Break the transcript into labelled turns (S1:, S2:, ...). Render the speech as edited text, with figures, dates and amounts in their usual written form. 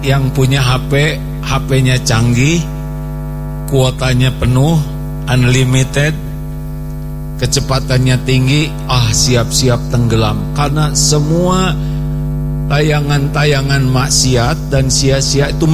S1: Yang punya HP, HP-nya canggih, kuotanya penuh, unlimited, kecepatannya tinggi, siap-siap tenggelam. Karena semua tayangan-tayangan maksiat dan sia-sia itu